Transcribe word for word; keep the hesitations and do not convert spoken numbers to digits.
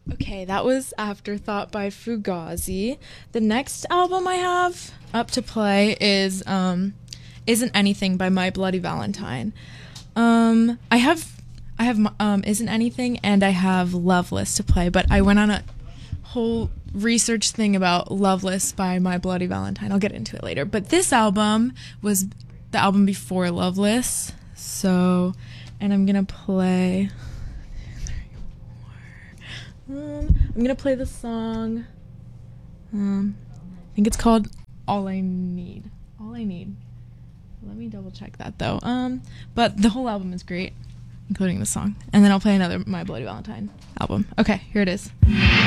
Okay, that was Afterthought by Fugazi. The next album I have up to play is um, Isn't Anything by My Bloody Valentine. Um, I have I have um, Isn't Anything and I have Loveless to play, but I went on a whole research thing about Loveless by My Bloody Valentine. I'll get into it later. But this album was the album before Loveless, so, and I'm gonna play... Um, I'm gonna play the song. Um, I think it's called "All I Need." All I Need. Let me double check that though. Um, but the whole album is great, including the song. And then I'll play another My Bloody Valentine album. Okay, here it is.